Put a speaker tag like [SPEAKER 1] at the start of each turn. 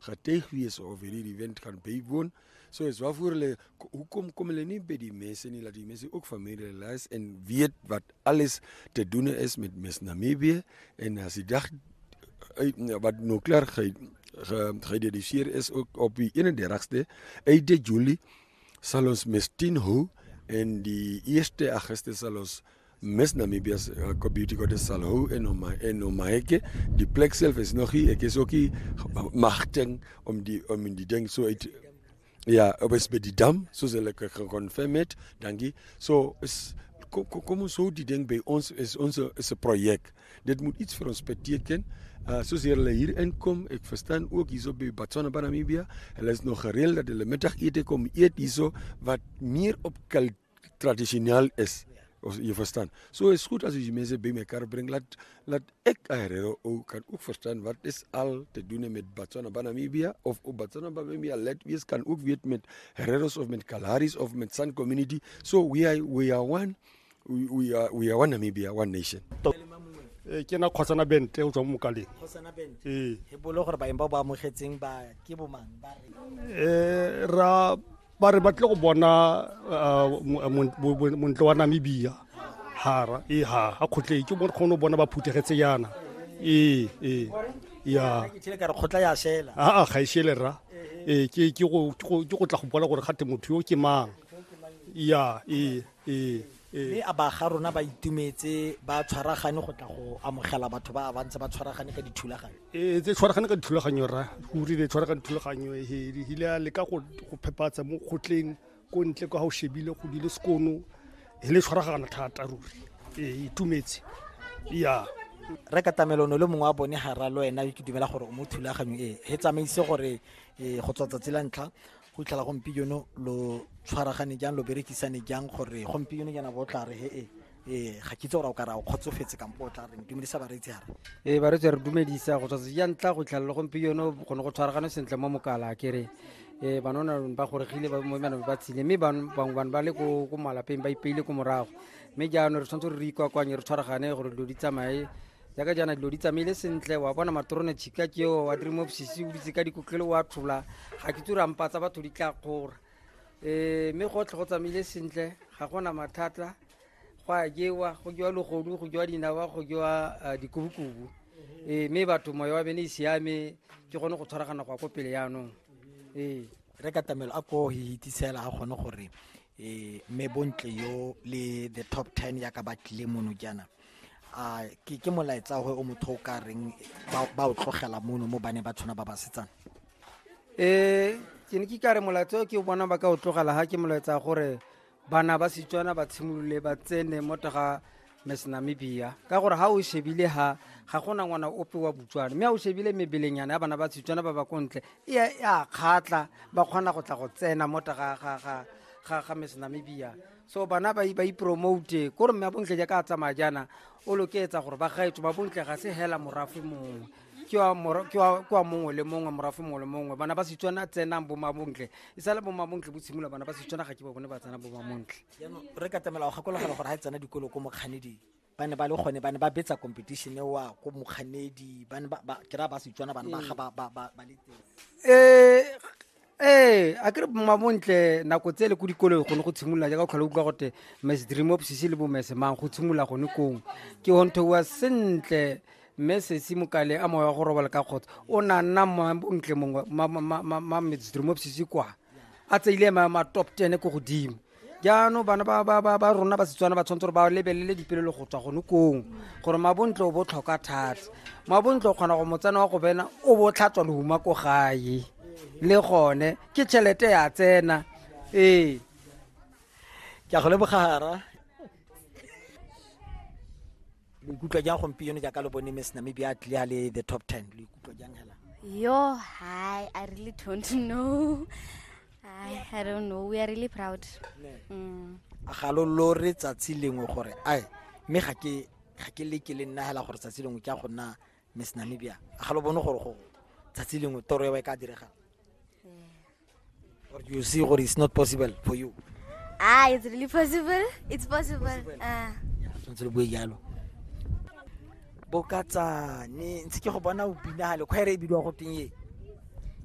[SPEAKER 1] getuig wees of hierdie event kan bywoon. So is waarvoor hulle hoekom kom hulle nie by die mense nie, laat die mense ook familiariseer en weet wat alles te doen is met Miss Namibië, en as die dag wat nou klaar gedediseer is ook op die 31ste 8 Julie sal ons Miss 10 hou, en die 1 Augustus sal ons Miss Namibia's Beauty Goddess sal hou en Omaheke. Die plek self is nog nie, ek is ook nie magting om die ding so uit. Ja, op is by die dam, soos hulle geconfirm het, dankie. So, kom ons hou die ding by ons, is 'n projek. Dit moet iets vir ons beteken. Soos hulle hier inkom, ek verstaan ook hierso by Botswana, Namibia, hulle is nog gereeld dat hulle middagete kom eet hierso, wat meer op tradisioneel is. Je verstaan. So is goed als je mensen bij elkaar brengt. Laat ik Herero ook kan ook verstaan wat is al te doen met Botswana Namibia of Botswana Namibia. Let wees kan ook weten met Hereros of met Kalaris of met San Community. So we are one. We are one Namibia, one nation.
[SPEAKER 2] Ke na khosana bente o tswa mo kaleng.
[SPEAKER 3] Khosana bente. He bolo gore ba emba ba mo khetseng ba ke bo mang ba
[SPEAKER 2] re. Ra ba re batle go bona montlo wa Namibia hara ha khotle ke mo khono bona ba phuthegetse yana ya
[SPEAKER 3] ke tshile ka re khotla ya shela
[SPEAKER 2] ga ishele ra ke go tla go bona gore gate motho yo ke mang ya
[SPEAKER 3] le aba ga rona ba itumetse ba tshwaragane go tla go amogela batho ba bantse ba tshwaragane ka dithulaganyo
[SPEAKER 2] tse tshwaragane ka dithulaganyo ra go rile tshwaragane dithulaganyo hile le ka go phepatsa mo khotleng ko ntle ka ha o shebile go dile sekono le tshwaragana thata ruri itumetse ya
[SPEAKER 3] re ka tamelono le mongwe wa bone hara lo ena ke dumela gore mo thulaganyo he tsamaise gore go tsotsa tsela ntlha go tlhala gompieno lo tshwaragane jang lo berekisane jang gore gompieno jana bo tla re ga ke tse gore o ka ra o kgotsofetse ka mpo tla re dumedisa ba retsi hara
[SPEAKER 4] ba retsi re dumedisa go tsotsa ya ntla go tlhala gompieno go go tshwaragane sentle mo mokala kere banona ba gore gile ba mo mena ba tshile mme bang ba le go malapeng ba ipeile go morago mme jaano re tshwanetse re ikwakwanye re tshwaragane gore lo di tsamaye jaaka jana dilo di tsamaile sentle wa bona matrone tshika keo wa dream of sisi o ditse ka dikotlelo wa thola ga ke tsura mpatsa batho di tla kgora mme go tle go tsamaile sentle ga gona mathata go a jewa go jewa logodu go jewa dinawa go jewa dikubukubu mme batho moya wa bene isiame ke gone go tshwaragana go a ko pele yaanong
[SPEAKER 3] re ka tamelo a ko hitisela a gone gore me bontle yo le the top 10 ya ka ba tlile mono jana ke molaetsa go o motho ka reng ba o tlogela mono mo bane ba tshwana ba ba setsana
[SPEAKER 4] ke ne ke ka re molaetsa ke o bona ba ka o tlogela ha ke molaetsa gore bana ba Setswana ba tshimolole ba tsene mo taga Miss Namibia ka gore ha o shebile ga gona ngwana ope wa Botswana mme ha o shebile mebelenyana ya bana ba Setswana ba ba kontle ya khatla ba khona go tla go tsena mo taga ga Miss Namibia so bana ba promote gore mme bontle ja ka tsamaya jana o loketsa gore ba gaetso ba bontle ga se hela morafe mongwe ke wa mongwe le mongwe morafe mongwe le mongwe bana ba Setswana tsenang bo mabontle e sala bo mabontle bo tshimula bana ba Setswana ga ke ba bone ba tsena bo mabontle
[SPEAKER 3] re ka tamela go gakologa gore ha tsena dikolo ko mokganedi bane ba le gone bane ba betsa competition wa ko mokganedi bane ba kira ba Setswana bane ba le
[SPEAKER 4] a ke re mabontle nako tsele go dikolo go ne go tshimolola jaaka tlhola utlwa gote Miss Dream of Sisi le bo Miss mang go tshimolola gone kong ke honto wa sentle message mokale a moya go robala ka khotsa o na nna mabontle mongwe ma Miss Dream of Sisi kwa a tseile ma top 10 go godimo jaano bana ba rona ba Setswana ba tshwanetse ba lebelele dipelelo go tswa gone kong gore mabontle o bo tlhoka thata mabontle o kgona go motsana wa go bena o bo tlhatswa lehuma ko gae le gone ke tšhelete ya tsena ke
[SPEAKER 3] a go lebogara le ikutlwa jang gompieno jaaka le bone Miss Namibia a tlile le the top 10 le ikutlwa jang hela
[SPEAKER 5] yo hi I really don't know I don't know we are really proud
[SPEAKER 3] a galo lo re tsatsi lengwe gore ai me ga ke le nna hela gore tsatsi lengwe ke a go nna Miss Namibia a galo bone gore go tsatsi lengwe toro ya ka direga or you see what is not possible for you
[SPEAKER 5] it's really possible it's possible
[SPEAKER 3] tshwanetse le bue jalo bokatsa ne ntse ke go bona o pina hale khwere e bidwa go teng